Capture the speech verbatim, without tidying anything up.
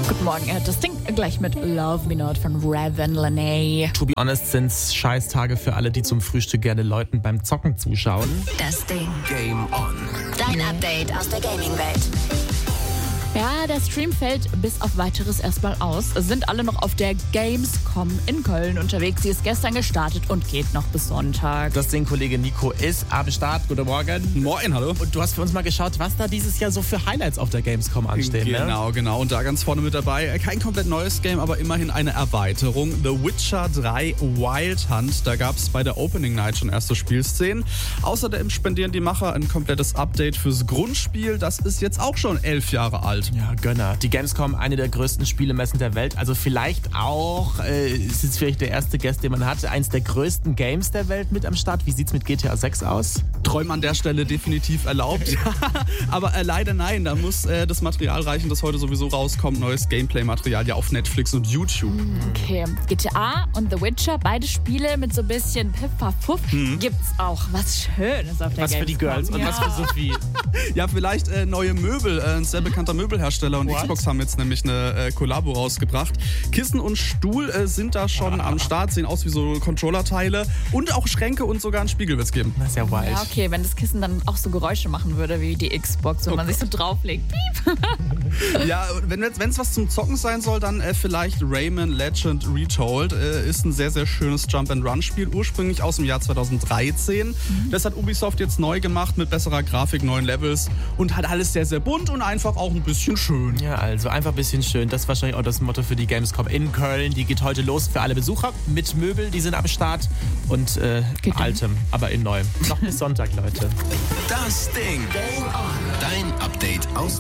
Guten Morgen, er hat das Ding gleich mit Love Me Not von Raven Lene. To be honest sind's scheiß Tage für alle, die zum Frühstück gerne Leuten beim Zocken zuschauen. Das Ding. Game on. Dein Update aus der Gaming-Welt. Ja, der Stream fällt bis auf Weiteres erstmal aus. Es sind alle noch auf der Gamescom in Köln unterwegs. Sie ist gestern gestartet und geht noch bis Sonntag. Das Ding-Kollege Nico ist am Start. Guten Morgen. Moin, hallo. Und du hast für uns mal geschaut, was da dieses Jahr so für Highlights auf der Gamescom anstehen. Genau, ne? genau. Und da ganz vorne mit dabei, kein komplett neues Game, aber immerhin eine Erweiterung. The Witcher drei Wild Hunt. Da gab es bei der Opening Night schon erste Spielszenen. Außerdem spendieren die Macher ein komplettes Update fürs Grundspiel. Das ist jetzt auch schon elf Jahre alt. Ja, Gönner. Die Gamescom, eine der größten Spielemessen der Welt. Also vielleicht auch, äh, ist jetzt vielleicht der erste Gast, den man hat, eins der größten Games der Welt mit am Start. Wie sieht's mit G T A sechs aus? Träumen an der Stelle definitiv erlaubt. Aber äh, leider nein, da muss äh, das Material reichen, das heute sowieso rauskommt. Neues Gameplay-Material ja auf Netflix und YouTube. Okay, G T A und The Witcher, beide Spiele mit so ein bisschen Pifferfuff. Mhm. Gibt's auch was Schönes auf der Was Gamescom. für die Girls und ja. was für Sophie. Ja, vielleicht äh, neue Möbel. Äh, ein sehr bekannter Möbelhersteller und What? Xbox haben jetzt nämlich eine äh, Kollabo rausgebracht. Kissen und Stuhl äh, sind da schon am Start, sehen aus wie so Controller-Teile. Und auch Schränke und sogar einen Spiegel wird's geben. Das ist ja wild. Ja, okay, wenn das Kissen dann auch so Geräusche machen würde wie die Xbox, wenn Oh man sich so drauflegt. Piep. Ja, wenn es was zum Zocken sein soll, dann äh, vielleicht Rayman Legend Retold. Äh, ist ein sehr, sehr schönes Jump-and-Run-Spiel, ursprünglich aus dem Jahr zweitausenddreizehn. Mhm. Das hat Ubisoft jetzt neu gemacht mit besserer Grafik, neuen Levels und hat alles sehr, sehr bunt und einfach auch ein bisschen schön. Ja, also einfach ein bisschen schön. Das ist wahrscheinlich auch das Motto für die Gamescom in Köln. Die geht heute los für alle Besucher mit Möbel, die sind am Start und äh, altem, aber in neuem. Noch bis Sonntag, Leute. Das Ding. Game on. Dein Update aus